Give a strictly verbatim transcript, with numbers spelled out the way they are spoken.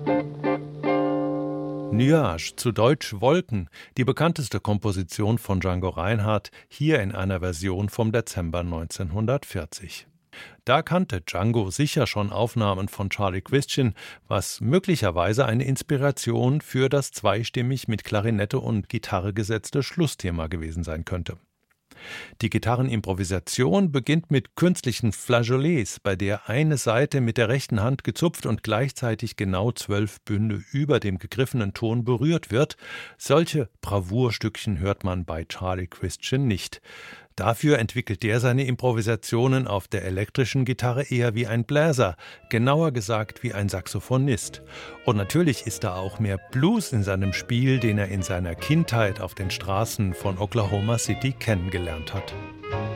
Nuage, zu Deutsch Wolken, die bekannteste Komposition von Django Reinhardt, hier in einer Version vom Dezember neunzehnhundertvierzig. Da kannte Django sicher schon Aufnahmen von Charlie Christian, was möglicherweise eine Inspiration für das zweistimmig mit Klarinette und Gitarre gesetzte Schlussthema gewesen sein könnte. Die Gitarrenimprovisation beginnt mit künstlichen Flageolets, bei der eine Saite mit der rechten Hand gezupft und gleichzeitig genau zwölf Bünde über dem gegriffenen Ton berührt wird. Solche Bravourstückchen hört man bei Charlie Christian nicht. Dafür entwickelt der seine Improvisationen auf der elektrischen Gitarre eher wie ein Bläser, genauer gesagt wie ein Saxophonist. Und natürlich ist da auch mehr Blues in seinem Spiel, den er in seiner Kindheit auf den Straßen von Oklahoma City kennengelernt hat.